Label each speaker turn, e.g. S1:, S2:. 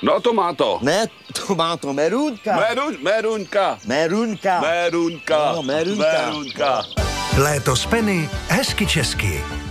S1: No to má to.
S2: Ne, to má to merůnka.
S1: Merunka.
S2: Merunka.
S1: Merunka.
S2: No, merunka.
S1: Merunka.
S3: Léto s Penny, hezky česky.